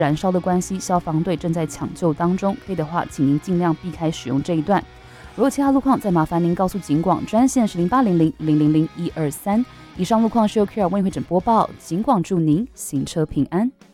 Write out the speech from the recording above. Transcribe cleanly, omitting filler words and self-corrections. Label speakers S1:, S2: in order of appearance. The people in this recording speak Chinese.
S1: 燃烧的关系，消防队正在抢救当中，可以的话，请您尽量避开使用这一段。如果其他路况，再麻烦您告诉警广专线是0800-000-123。以上路况是由 Kira 为会诊播报，警广祝您行车平安。